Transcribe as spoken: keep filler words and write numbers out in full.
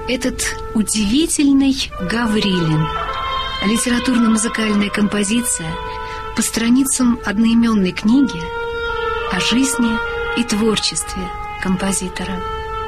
Этот удивительный Гаврилин. Литературно-музыкальная композиция по страницам одноименной книги о жизни и творчестве композитора.